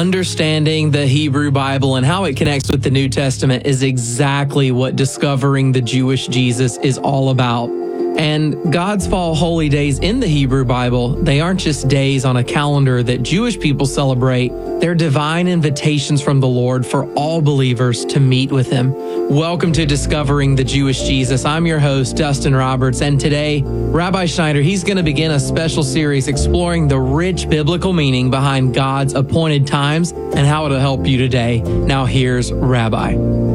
Understanding the Hebrew Bible and how it connects with the New Testament is exactly what discovering the Jewish Jesus is all about. And God's fall holy days in the Hebrew Bible, they aren't just days on a calendar that Jewish people celebrate. They're divine invitations from the Lord for all believers to meet with Him. Welcome to Discovering the Jewish Jesus. I'm your host, Dustin Roberts, and today, Rabbi Schneider, he's going to begin a special series exploring the rich biblical meaning behind God's appointed times and how it'll help you today. Now here's Rabbi.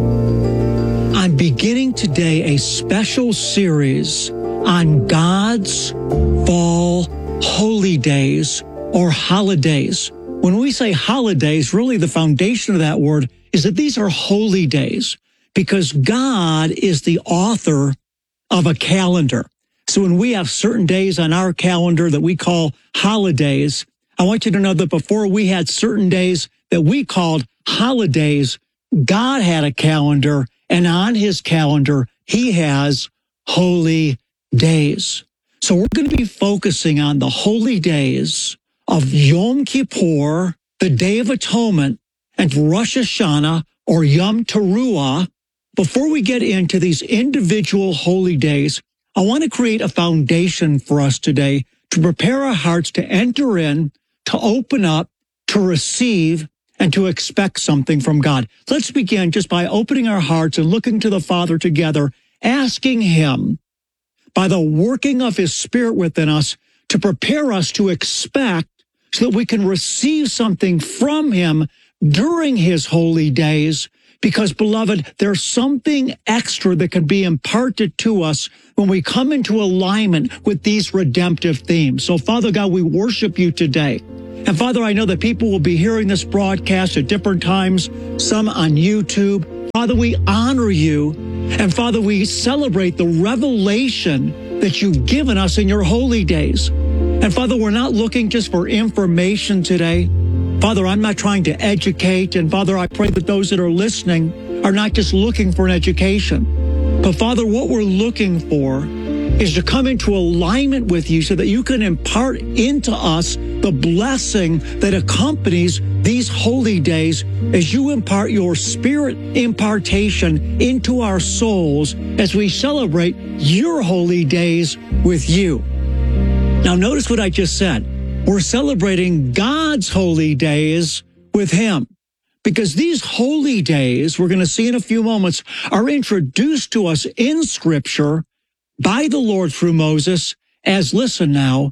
I'm beginning today a special series on God's fall holy days or holidays. When we say holidays, really the foundation of that word is that these are holy days because God is the author of a calendar. So when we have certain days on our calendar that we call holidays, I want you to know that before we had certain days that we called holidays, God had a calendar, and on His calendar, He has holy days. So we're going to be focusing on the holy days of Yom Kippur, the Day of Atonement, and Rosh Hashanah or Yom Teruah. Before we get into these individual holy days, I want to create a foundation for us today to prepare our hearts to enter in, to open up, to receive, and to expect something from God. Let's begin just by opening our hearts and looking to the Father together, asking Him, by the working of His Spirit within us, to prepare us to expect so that we can receive something from Him during His holy days. Because, beloved, there's something extra that can be imparted to us when we come into alignment with these redemptive themes. So, Father God, we worship You today. And Father, I know that people will be hearing this broadcast at different times, some on YouTube. Father, we honor You. And Father, we celebrate the revelation that You've given us in Your holy days. And Father, we're not looking just for information today. Father, I'm not trying to educate. And Father, I pray that those that are listening are not just looking for an education. But Father, what we're looking for is to come into alignment with You so that You can impart into us the blessing that accompanies these holy days as You impart Your Spirit impartation into our souls as we celebrate Your holy days with You. Now, notice what I just said. We're celebrating God's holy days with Him because these holy days, we're going to see in a few moments, are introduced to us in Scripture by the Lord through Moses as, listen now,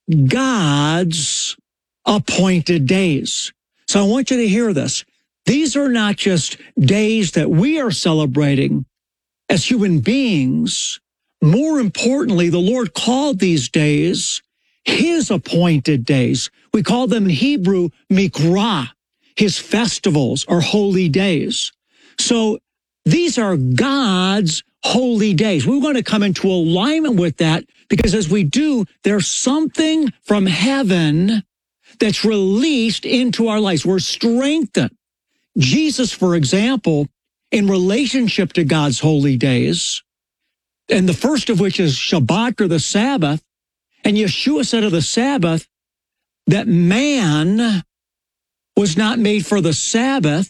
God's appointed days. So I want you to hear this. These are not just days that we are celebrating as human beings. More importantly, the Lord called these days His appointed days. We call them in Hebrew Mikra, His festivals or holy days. So these are God's holy days. We want to come into alignment with that because as we do, there's something from heaven that's released into our lives. We're strengthened. Jesus, for example, in relationship to God's holy days, and the first of which is Shabbat or the Sabbath, and Yeshua said of the Sabbath that man was not made for the Sabbath,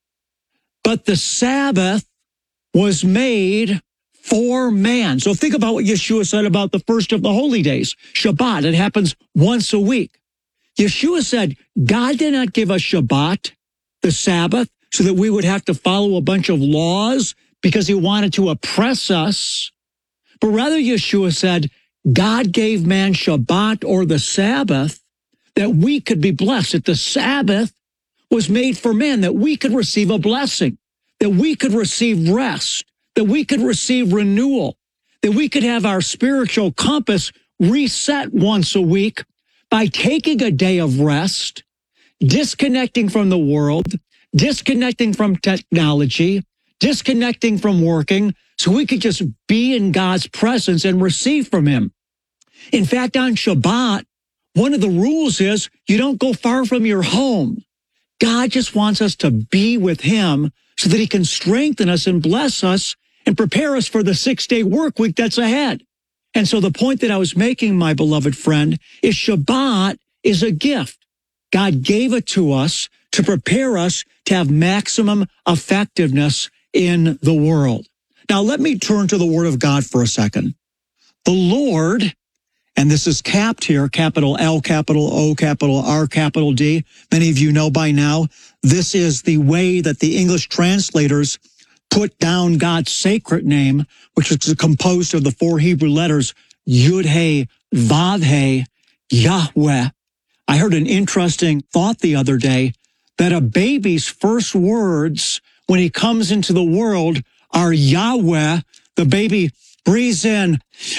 but the Sabbath was made for man. So think about what Yeshua said about the first of the holy days, Shabbat. It happens once a week. Yeshua said, God did not give us Shabbat, the Sabbath, so that we would have to follow a bunch of laws because He wanted to oppress us. But rather, Yeshua said, God gave man Shabbat or the Sabbath that we could be blessed. That the Sabbath was made for man, that we could receive a blessing, that we could receive rest, that we could receive renewal, that we could have our spiritual compass reset once a week by taking a day of rest, disconnecting from the world, disconnecting from technology, disconnecting from working, so we could just be in God's presence and receive from Him. In fact, on Shabbat, one of the rules is you don't go far from your home. God just wants us to be with Him so that He can strengthen us and bless us and prepare us for the 6-day work week that's ahead. And so the point that I was making, my beloved friend, is Shabbat is a gift. God gave it to us to prepare us to have maximum effectiveness in the world. Now, let me turn to the Word of God for a second. The Lord, and this is capped here, capital L, capital O, capital R, capital D. Many of you know by now, this is the way that the English translators put down God's sacred name, which is composed of the 4 Hebrew letters, Yud-He, Vav-He, Yahweh. I heard an interesting thought the other day that a baby's first words when he comes into the world are Yahweh. The baby breathes in.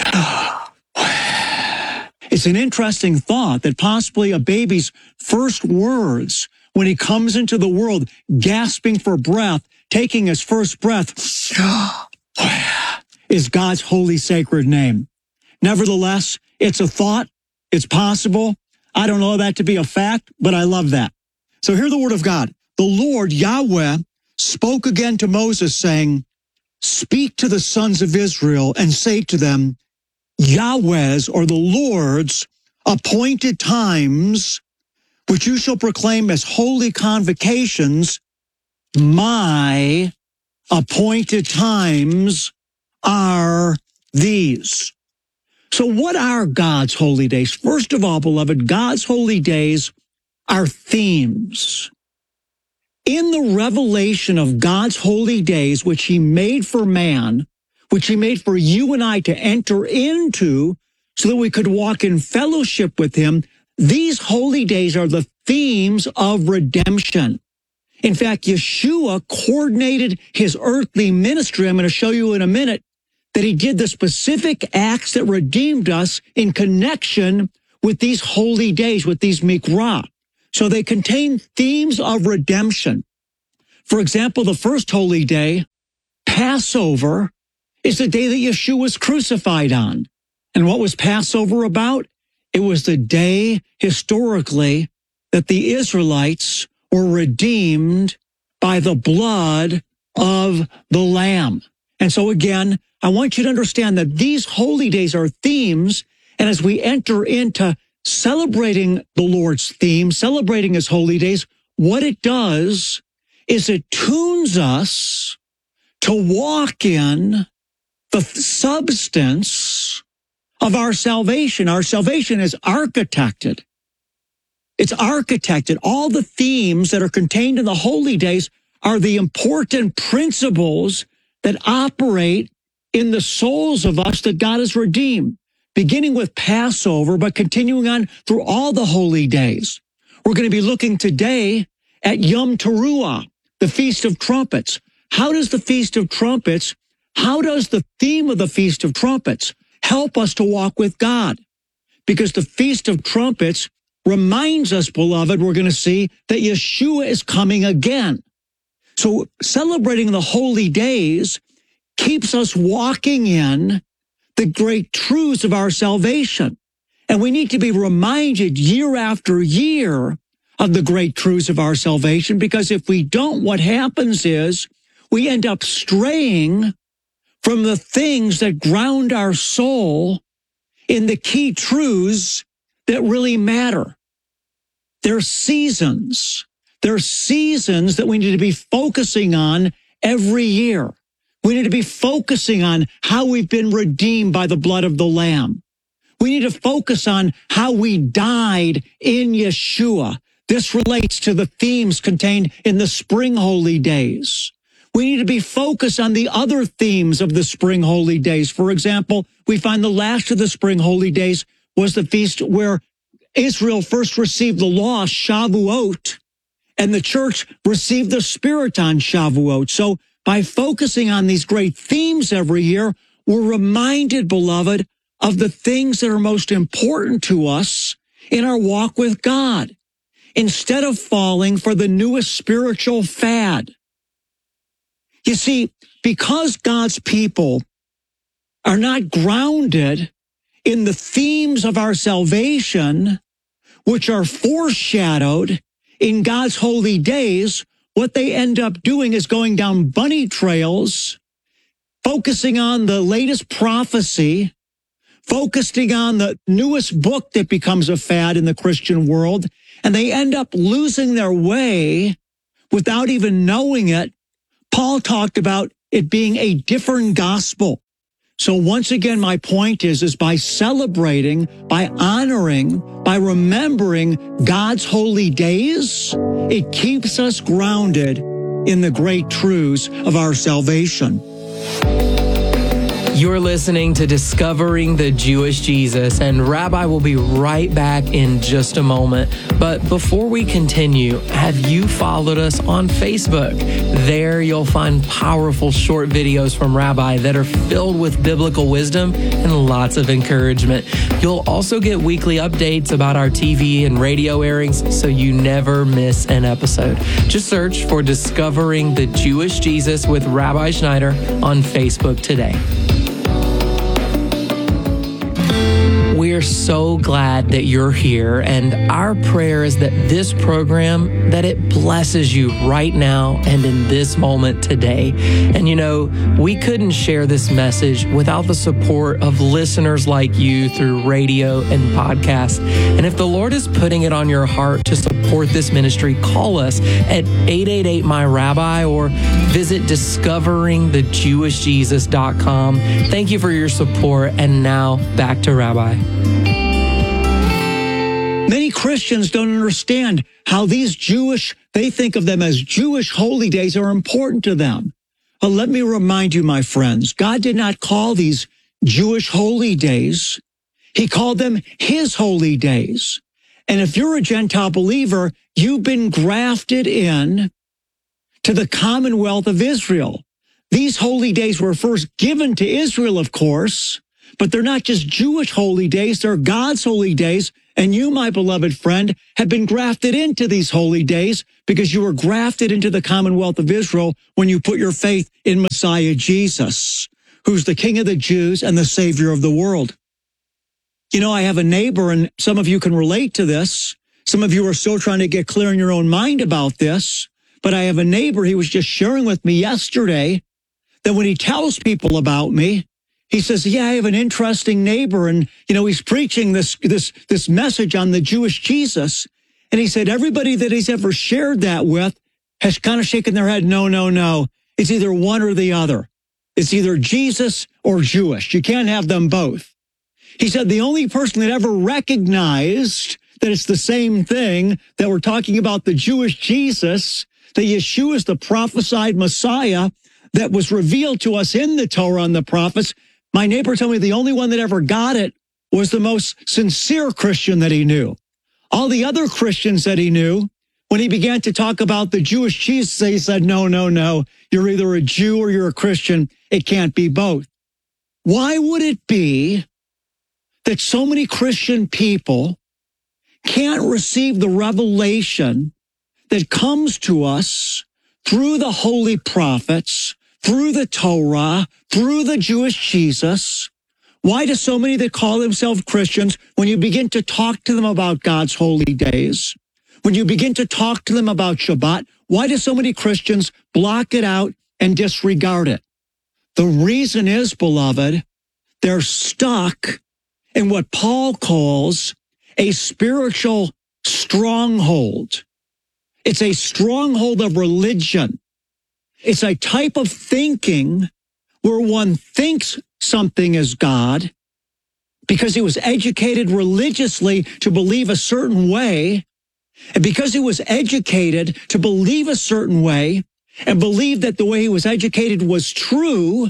It's an interesting thought that possibly a baby's first words when he comes into the world, gasping for breath, taking his first breath, is God's holy sacred name. Nevertheless, it's a thought. It's possible. I don't know that to be a fact, but I love that. So hear the word of God. The Lord, Yahweh, spoke again to Moses, saying, speak to the sons of Israel and say to them, Yahweh's, or the Lord's, appointed times, which you shall proclaim as holy convocations, my appointed times are these. So what are God's holy days? First of all, beloved, God's holy days are themes. In the revelation of God's holy days, which he made for man, which he made for you and I to enter into so that we could walk in fellowship with him, these holy days are the themes of redemption. In fact, Yeshua coordinated his earthly ministry. I'm going to show you in a minute that he did the specific acts that redeemed us in connection with these holy days, with these mikra. So they contain themes of redemption. For example, the first holy day, Passover, is the day that Yeshua was crucified on. And what was Passover about? It was the day, historically, that the Israelites were redeemed by the blood of the Lamb. And so again, I want you to understand that these holy days are themes, and as we enter into celebrating the Lord's theme, celebrating his holy days, what it does is it tunes us to walk in the substance of our salvation. Our salvation is architected. It's architected. All the themes that are contained in the holy days are the important principles that operate in the souls of us that God has redeemed, beginning with Passover, but continuing on through all the holy days. We're going to be looking today at Yom Teruah, the Feast of Trumpets. How does the Feast of Trumpets, how does the theme of the Feast of Trumpets help us to walk with God? Because the Feast of Trumpets reminds us, beloved, we're going to see that Yeshua is coming again. So celebrating the holy days keeps us walking in the great truths of our salvation. And we need to be reminded year after year of the great truths of our salvation, because if we don't, what happens is we end up straying from the things that ground our soul in the key truths that really matter. There are seasons. There are seasons that we need to be focusing on every year. We need to be focusing on how we've been redeemed by the blood of the Lamb. We need to focus on how we died in Yeshua. This relates to the themes contained in the spring holy days. We need to be focused on the other themes of the spring holy days. For example, we find the last of the spring holy days was the feast where Israel first received the law, Shavuot, and the church received the Spirit on Shavuot. So by focusing on these great themes every year, we're reminded, beloved, of the things that are most important to us in our walk with God, instead of falling for the newest spiritual fad. You see, because God's people are not grounded in the themes of our salvation, which are foreshadowed in God's holy days, what they end up doing is going down bunny trails, focusing on the latest prophecy, focusing on the newest book that becomes a fad in the Christian world, and they end up losing their way without even knowing it. Paul talked about it being a different gospel. So once again, my point is by celebrating, by honoring, by remembering God's holy days, it keeps us grounded in the great truths of our salvation. You're listening to Discovering the Jewish Jesus, and Rabbi will be right back in just a moment. But before we continue, have you followed us on Facebook? There you'll find powerful short videos from Rabbi that are filled with biblical wisdom and lots of encouragement. You'll also get weekly updates about our TV and radio airings so you never miss an episode. Just search for Discovering the Jewish Jesus with Rabbi Schneider on Facebook today. We're so glad that you're here, and our prayer is that this program, that it blesses you right now and in this moment today. And you know, we couldn't share this message without the support of listeners like you through radio and podcast. And if the Lord is putting it on your heart to support this ministry, call us at 888-MY-RABBI or visit discoveringthejewishjesus.com. Thank you for your support, and now back to Rabbi. Many Christians don't understand how these they think of them as Jewish holy days are important to them. But let me remind you, my friends, God did not call these Jewish holy days. He called them His holy days. And if you're a Gentile believer, you've been grafted in to the commonwealth of Israel. These holy days were first given to Israel, of course, but they're not just Jewish holy days, they're God's holy days. And you, my beloved friend, have been grafted into these holy days because you were grafted into the commonwealth of Israel when you put your faith in Messiah Jesus, who's the King of the Jews and the Savior of the world. You know, I have a neighbor, and some of you can relate to this. Some of you are still trying to get clear in your own mind about this. But I have a neighbor, he was just sharing with me yesterday that when he tells people about me, he says, yeah, I have an interesting neighbor, and, you know, he's preaching this message on the Jewish Jesus. And he said, everybody that he's ever shared that with has kind of shaken their head. No. It's either one or the other. It's either Jesus or Jewish. You can't have them both. He said the only person that ever recognized that it's the same thing, that we're talking about the Jewish Jesus, that Yeshua is the prophesied Messiah that was revealed to us in the Torah and the prophets. My neighbor told me the only one that ever got it was the most sincere Christian that he knew. All the other Christians that he knew, when he began to talk about the Jewish Jesus, he said, no. You're either a Jew or you're a Christian. It can't be both. Why would it be that so many Christian people can't receive the revelation that comes to us through the holy prophets, through the Torah, through the Jewish Jesus? Why do so many that call themselves Christians, when you begin to talk to them about God's holy days, when you begin to talk to them about Shabbat, why do so many Christians block it out and disregard it? The reason is, beloved, they're stuck in what Paul calls a spiritual stronghold. It's a stronghold of religion. It's a type of thinking where one thinks something is God because he was educated religiously to believe a certain way. And because he was educated to believe a certain way and believe that the way he was educated was true,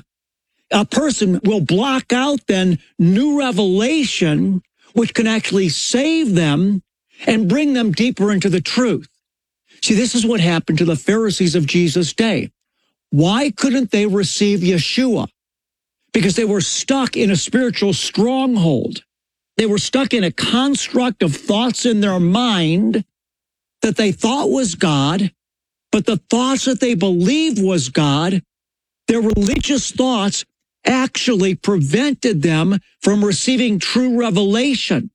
a person will block out then new revelation, which can actually save them and bring them deeper into the truth. See, this is what happened to the Pharisees of Jesus' day. Why couldn't they receive Yeshua? Because they were stuck in a spiritual stronghold. They were stuck in a construct of thoughts in their mind that they thought was God, but the thoughts that they believed was God, their religious thoughts actually prevented them from receiving true revelation.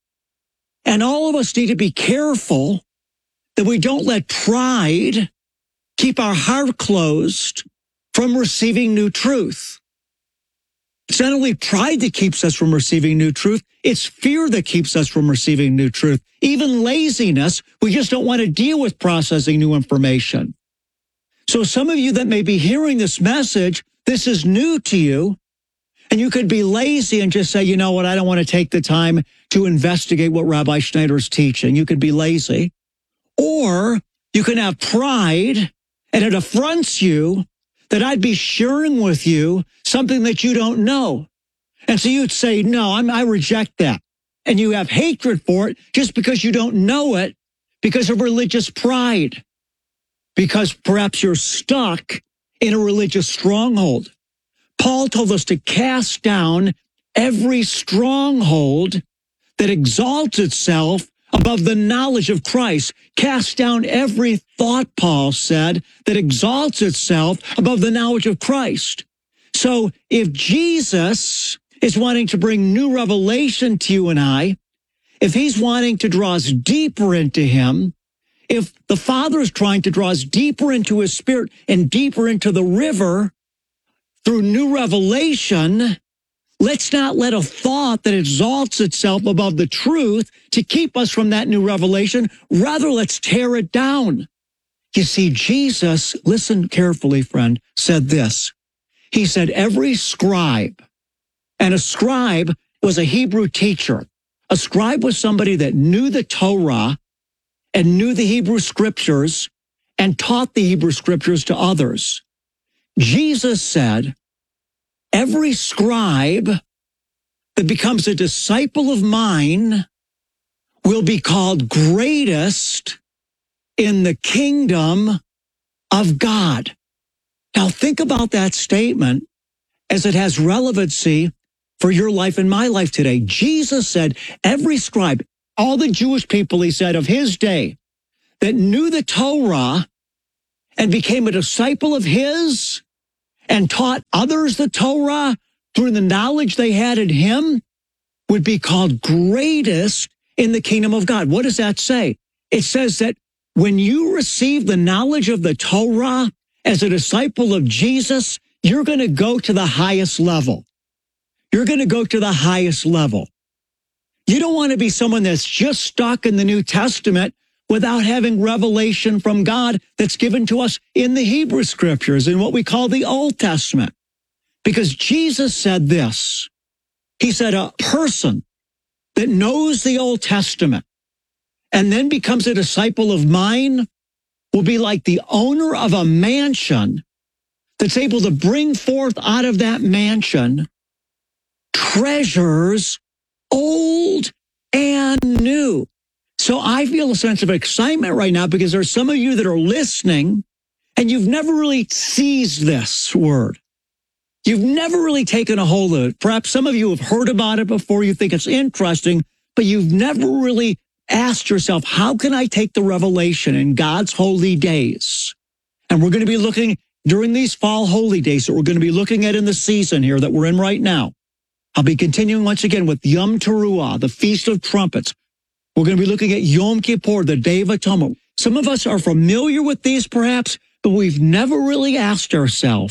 And all of us need to be careful that we don't let pride keep our heart closed from receiving new truth. It's not only pride that keeps us from receiving new truth, It's fear that keeps us from receiving new truth. Even laziness, we just don't want to deal with processing new information. So some of you that may be hearing this message, this is new to you, and you could be lazy and just say, you know what, I don't want to take the time to investigate what Rabbi Schneider is teaching. You could be lazy. Or you can have pride, and it affronts you that I'd be sharing with you something that you don't know. And so you'd say, no, I reject that. And you have hatred for it just because you don't know it, because of religious pride, because perhaps you're stuck in a religious stronghold. Paul told us to cast down every stronghold that exalts itself above the knowledge of Christ. Cast down every thought, Paul said, that exalts itself above the knowledge of Christ. So if Jesus is wanting to bring new revelation to you and I, if he's wanting to draw us deeper into him, if the Father is trying to draw us deeper into his Spirit and deeper into the river through new revelation, let's not let a thought that exalts itself above the truth to keep us from that new revelation. Rather, let's tear it down. You see, Jesus, listen carefully, friend, said this. He said, every scribe, and a scribe was a Hebrew teacher. A scribe was somebody that knew the Torah and knew the Hebrew scriptures and taught the Hebrew scriptures to others. Jesus said, every scribe that becomes a disciple of mine will be called greatest in the kingdom of God. Now think about that statement as it has relevancy for your life and my life today. Jesus said, every scribe, all the Jewish people, he said, of his day that knew the Torah and became a disciple of his and taught others the Torah through the knowledge they had in him would be called greatest in the kingdom of God. What does that say? It says that when you receive the knowledge of the Torah as a disciple of Jesus, you're going to go to the highest level. You're going to go to the highest level. You don't want to be someone that's just stuck in the New Testament without having revelation from God that's given to us in the Hebrew scriptures, in what we call the Old Testament. Because Jesus said this. He said, a person that knows the Old Testament and then becomes a disciple of mine will be like the owner of a mansion that's able to bring forth out of that mansion treasures old and new. So I feel a sense of excitement right now because there's some of you that are listening and you've never really seized this word. You've never really taken a hold of it. Perhaps some of you have heard about it before. You think it's interesting, but you've never really asked yourself, how can I take the revelation in God's holy days? And we're going to be looking during these fall holy days that we're going to be looking at in the season here that we're in right now. I'll be continuing once again with Yom Teruah, the Feast of Trumpets. We're going to be looking at Yom Kippur, the Day of Atonement. Some of us are familiar with these perhaps, but we've never really asked ourselves,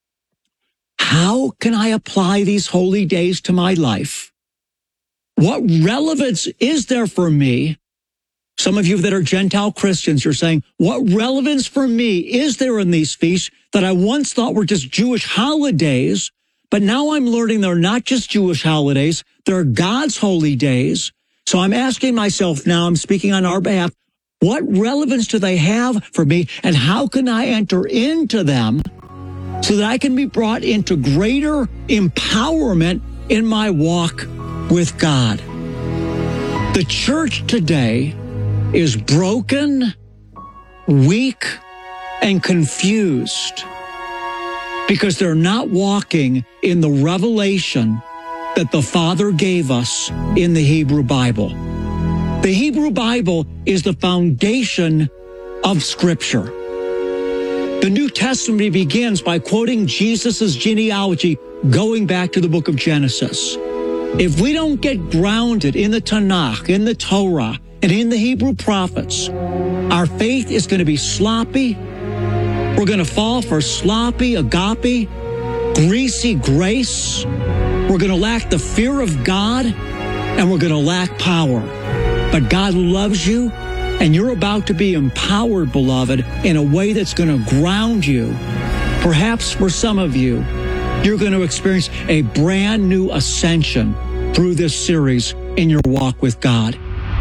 how can I apply these holy days to my life? What relevance is there for me? Some of you that are Gentile Christians, you're saying, what relevance for me is there in these feasts that I once thought were just Jewish holidays, but now I'm learning they're not just Jewish holidays, they're God's holy days. So I'm asking myself now, I'm speaking on our behalf, what relevance do they have for me, and how can I enter into them so that I can be brought into greater empowerment in my walk with God? The church today is broken, weak, and confused because they're not walking in the revelation that the Father gave us in the Hebrew Bible. The Hebrew Bible is the foundation of Scripture. The New Testament begins by quoting Jesus' genealogy going back to the book of Genesis. If we don't get grounded in the Tanakh, in the Torah, and in the Hebrew prophets, our faith is going to be sloppy. We're going to fall for sloppy agape, greasy grace. We're going to lack the fear of God, and we're going to lack power. But God loves you, and you're about to be empowered, beloved, in a way that's going to ground you. Perhaps for some of you, you're going to experience a brand new ascension through this series in your walk with God.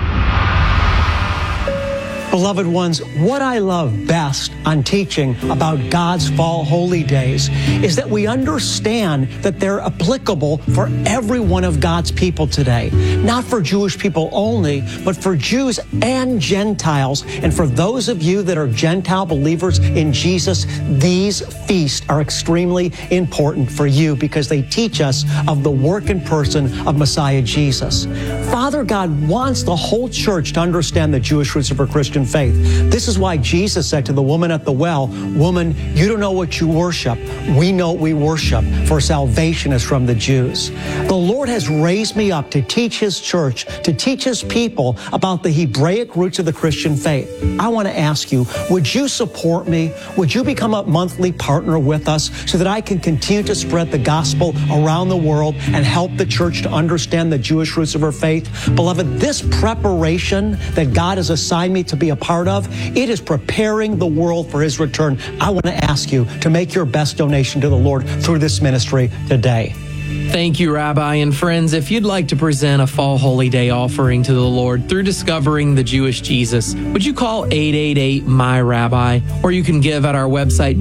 Beloved ones, what I love best on teaching about God's fall holy days is that we understand that they're applicable for every one of God's people today. Not for Jewish people only, but for Jews and Gentiles. And for those of you that are Gentile believers in Jesus, these feasts are extremely important for you because they teach us of the work and person of Messiah Jesus. Father God wants the whole church to understand the Jewish roots of her Christian faith. This is why Jesus said to the woman at the well, "Woman, you don't know what you worship. We know what we worship, for salvation is from the Jews." The Lord has raised me up to teach His church, to teach His people about the Hebraic roots of the Christian faith. I want to ask you, would you support me? Would you become a monthly partner with us so that I can continue to spread the gospel around the world and help the church to understand the Jewish roots of her faith? Beloved, this preparation that God has assigned me to be a part of, it is preparing the world for His return. I want to ask you to make your best donation to the Lord through this ministry today. Thank you, Rabbi. And friends, if you'd like to present a Fall Holy Day offering to the Lord through discovering the Jewish Jesus, would you call 888-MY-RABBI? Or you can give at our website,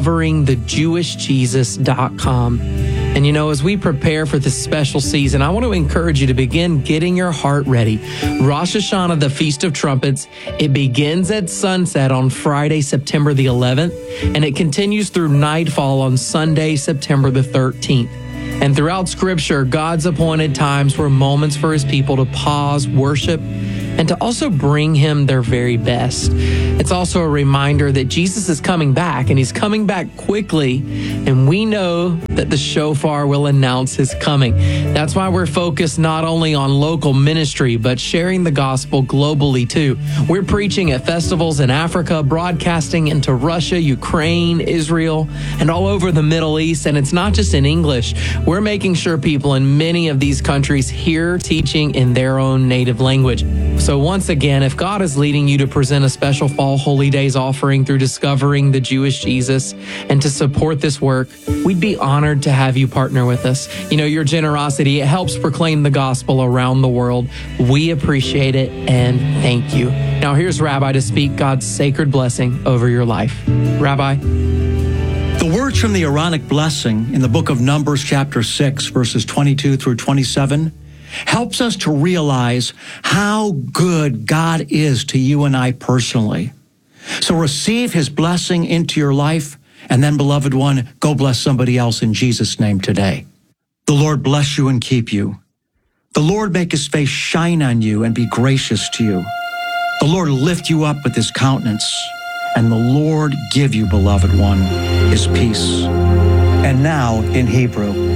discoveringthejewishjesus.com. And you know, as we prepare for this special season, I want to encourage you to begin getting your heart ready. Rosh Hashanah, the Feast of Trumpets, it begins at sunset on Friday, September the 11th, and it continues through nightfall on Sunday, September the 13th. And throughout Scripture, God's appointed times were moments for His people to pause, worship, and to also bring Him their very best. It's also a reminder that Jesus is coming back, and He's coming back quickly, and we know that the shofar will announce His coming. That's why we're focused not only on local ministry, but sharing the gospel globally too. We're preaching at festivals in Africa, broadcasting into Russia, Ukraine, Israel, and all over the Middle East, and it's not just in English. We're making sure people in many of these countries hear teaching in their own native language. So once again, if God is leading you to present a special Fall Holy Days offering through discovering the Jewish Jesus and to support this work, we'd be honored to have you partner with us. You know, your generosity, it helps proclaim the gospel around the world. We appreciate it and thank you. Now here's Rabbi to speak God's sacred blessing over your life. Rabbi. The words from the Aaronic blessing in the book of Numbers chapter 6, verses 22 through 27, helps us to realize how good God is to you and I personally. So receive His blessing into your life, and then, beloved one, go bless somebody else in Jesus' name today. The Lord bless you and keep you. The Lord make His face shine on you and be gracious to you. The Lord lift you up with His countenance, and the Lord give you, beloved one, His peace. And now, in Hebrew,